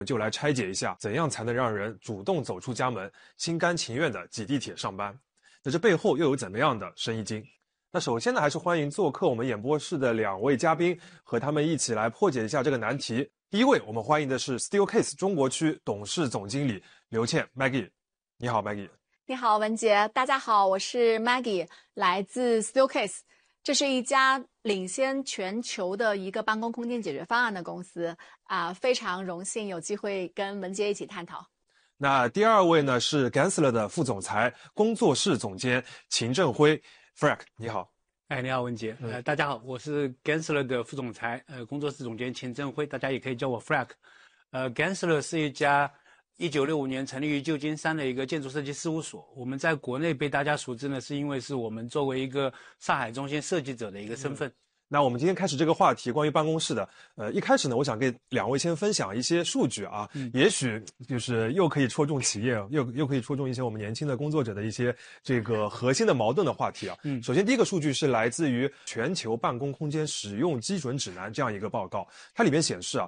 就来拆解一下，怎样才能让人主动走出家门，心甘情愿地挤地铁上班。那这背后又有怎么样的生意经？那首先呢，还是欢迎做客我们演播室的2位嘉宾，和他们一起来破解一下这个难题。第一位，我们欢迎的是 Steelcase 中国区董事总经理刘倩 Maggie。你好 Maggie。 你好文杰，大家好，我是 Maggie， 来自 Steelcase。这是一家领先全球的一个办公空间解决方案的公司非常荣幸有机会跟文杰一起探讨。 那第二位呢是 Gensler 的副总裁、工作室总监秦振辉 Frank， 你好。 你好文杰，大家好，我是 Gensler 的副总裁，工作室总监秦振辉，大家也可以叫我 Frank。Gensler 是一家1965年成立于旧金山的一个建筑设计事务所。我们在国内被大家熟知呢，是因为是我们作为一个上海中心设计者的一个身份。 那我们今天开始这个话题，关于办公室的，一开始呢，我想给2位先分享一些数据啊，也许就是又可以戳中企业，又可以戳中一些我们年轻的工作者的一些这个核心的矛盾的话题啊。首先第一个数据是来自于全球办公空间使用基准指南这样一个报告，它里面显示啊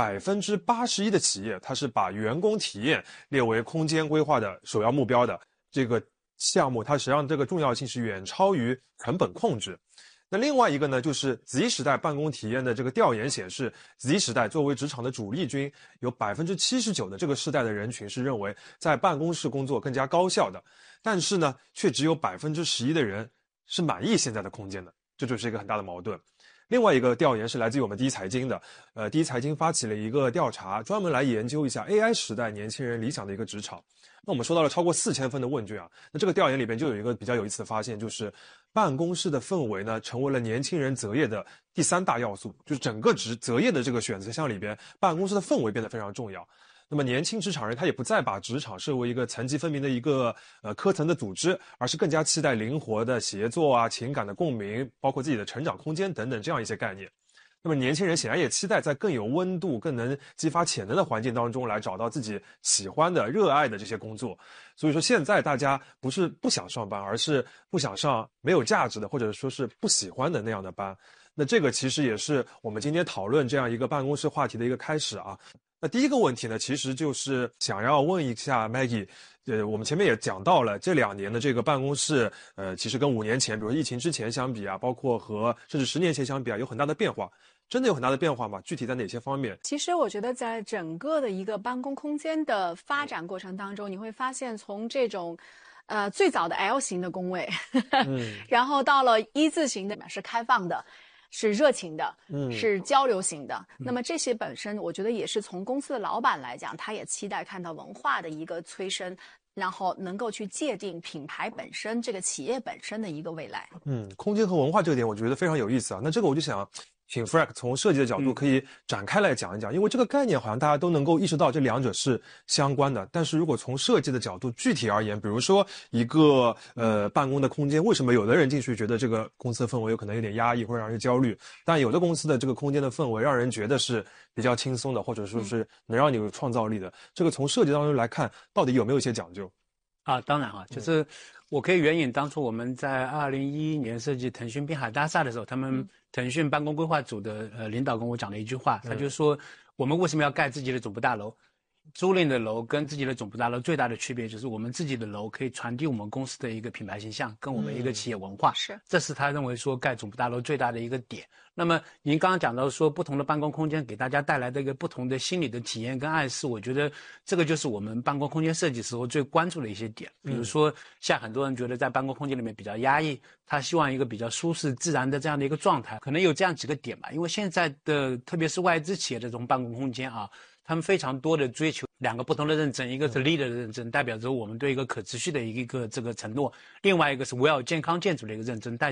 ，81%的企业它是把员工体验列为空间规划的首要目标的，这个项目它实际上这个重要性是远超于成本控制。那另外一个呢，就是 Z 时代办公体验的这个调研显示， Z 时代作为职场的主力军，有 79% 的这个世代的人群是认为在办公室工作更加高效的，但是呢，却只有 11% 的人是满意现在的空间的，这就是一个很大的矛盾。另外一个调研是来自于我们第一财经的，第一财经发起了一个调查，专门来研究一下 AI 时代年轻人理想的一个职场。那我们收到了超过4000份的问卷啊，那这个调研里边就有一个比较有意思的发现，就是办公室的氛围呢，成为了年轻人择业的第3大要素，就是整个择业的这个选择项里边，办公室的氛围变得非常重要。那么年轻职场人他也不再把职场视为一个层级分明的一个科层的组织，而是更加期待灵活的协作啊、情感的共鸣，包括自己的成长空间等等这样一些概念。那么年轻人显然也期待在更有温度、更能激发潜能的环境当中来找到自己喜欢的、热爱的这些工作。所以说现在大家不是不想上班，而是不想上没有价值的，或者说是不喜欢的那样的班。那这个其实也是我们今天讨论这样一个办公室话题的一个开始啊。那第一个问题呢，其实就是想要问一下 Maggie， 我们前面也讲到了这2年的这个办公室，其实跟5年前，比如疫情之前相比啊，包括和甚至10年前相比啊，有很大的变化。真的有很大的变化吗？具体在哪些方面？ 其实我觉得在整个的一个办公空间的发展过程当中，你会发现从这种最早的 L 型的工位然后到了一字型的，是开放的，是热情的，是交流型的。那么这些本身我觉得也是从公司的老板来讲，他也期待看到文化的一个催生，然后能够去界定品牌本身这个企业本身的一个未来。 空间和文化这个点我觉得非常有意思啊。那这个我就想请 Frank 从设计的角度可以展开来讲一讲，因为这个概念好像大家都能够意识到这2者是相关的，但是如果从设计的角度具体而言，比如说一个办公的空间，为什么有的人进去觉得这个公司的氛围有可能有点压抑或者让人焦虑，但有的公司的这个空间的氛围让人觉得是比较轻松的，或者说是能让你有创造力的，这个从设计当中来看到底有没有一些讲究？ 当然就是我可以援引当初我们在2011年设计腾讯滨海大厦的时候，他们腾讯办公规划组的领导跟我讲了一句话，他就说我们为什么要盖自己的总部大楼？租赁的楼跟自己的总部大楼最大的区别就是我们自己的楼可以传递我们公司的一个品牌形象跟我们一个企业文化，这是他认为说盖总部大楼最大的一个点。那么您刚刚讲到说不同的办公空间给大家带来的一个不同的心理的体验跟暗示，我觉得这个就是我们办公空间设计时候最关注的一些点。比如说像很多人觉得在办公空间里面比较压抑，他希望一个比较舒适自然的这样的一个状态，可能有这样几个点吧。因为现在的特别是外资企业的这种办公空间啊，他们非常多的追求2个不同的认证，一个是 LEED 的认证，代表着我们对一个可持续的一个这个承诺，另外一个是 WELL 健康建筑的一个认证，